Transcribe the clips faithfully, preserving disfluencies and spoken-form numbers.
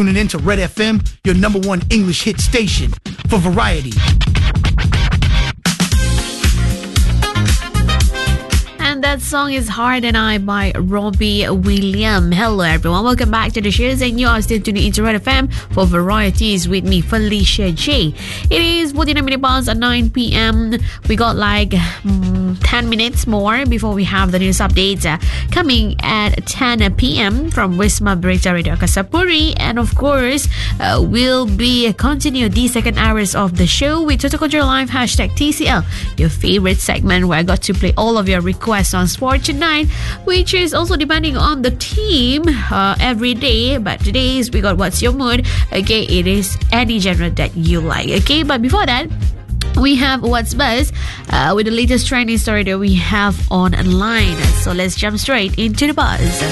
Tuning in to Red F M, your number one English hit station for variety. And that song is Hard and I by Robbie Williams. Hello everyone, welcome back to the show, and you are still tuning into Red F M for varieties with me, Felicia J. It is forty-nine minutes past nine p.m. We got like um, ten minutes more before we have the news updates uh, coming at ten p.m. from Wisma Berita Radio Kasapuri. And of course, uh, we'll be continue the second hours of the show with Total Control Live hashtag T C L, your favorite segment where I got to play all of your requests on Sport Tonight, which is also depending on the team uh, every day. But today's we got What's Your Mood? Okay, it is any genre that you like. Okay, but before that, we have What's Buzz uh, with the latest trending story that we have online. So let's jump straight into the buzz.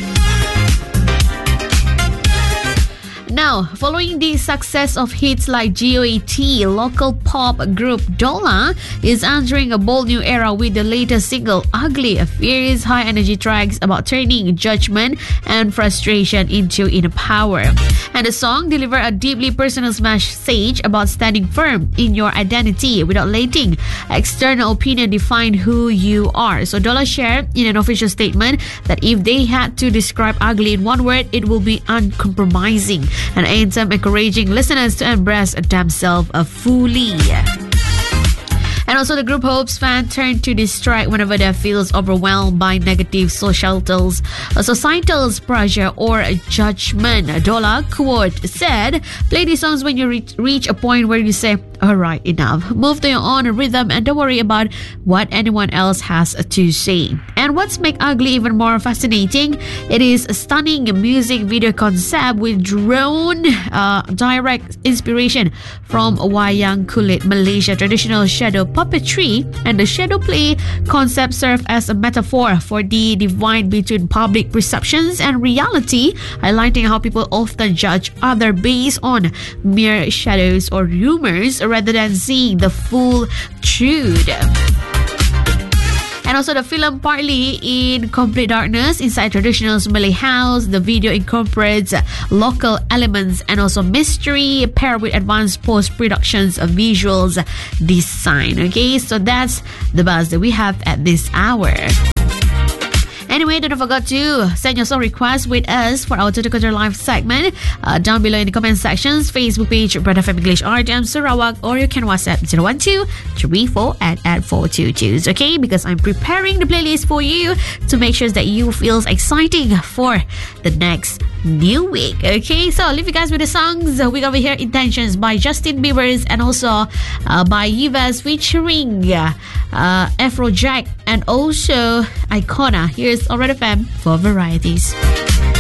Now, following the success of hits like G O A T, local pop group Dola is entering a bold new era with the latest single, Ugly, a fierce, high-energy tracks about turning judgment and frustration into inner power. And the song delivers a deeply personal message about standing firm in your identity without letting external opinion define who you are. So Dola shared in an official statement that if they had to describe Ugly in one word, it will be uncompromising, an anthem encouraging listeners to embrace themselves fully. And also the group hopes fans turn to this track whenever they feel overwhelmed by negative societal, societal pressure or judgment. Dola, quote, said, play these songs when you reach, reach a point where you say, alright, enough. Move to your own rhythm and don't worry about what anyone else has to say. And what's make Ugly even more fascinating, it is a stunning music video concept with drone uh, direct inspiration from Wayang Kulit, Malaysia traditional shadow puppetry, and the shadow play concept serves as a metaphor for the divide between public perceptions and reality, highlighting how people often judge others based on mere shadows or rumors rather than seeing the full truth. And also the film partly in complete darkness inside traditional Malay house. The video incorporates local elements and also mystery paired with advanced post-productions of visuals design. Okay, so that's the buzz that we have at this hour. Anyway, don't forget to send your song requests with us for our Total Control Live segment uh, down below in the comment sections. Facebook page, Red F M English R T M Sarawak, or you can WhatsApp zero one two three four at at four two two. Okay, because I'm preparing the playlist for you to make sure that you feel exciting for the next new week. Okay, so I'll leave you guys with the songs. We got over here Intentions by Justin Bieber and also uh, by Yves featuring uh, Afrojack and also Icona. Here's Red F M for varieties.